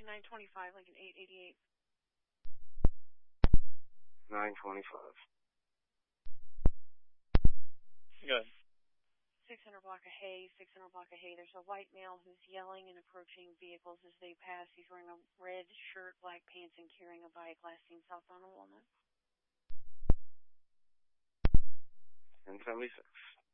925, Lincoln 888. 925. Good. 600 block of hay, 600 block of hay. There's a white male who's yelling and approaching vehicles as they pass. He's wearing a red shirt, black pants, and carrying a bike. Last seen south on a Walnut. 1076.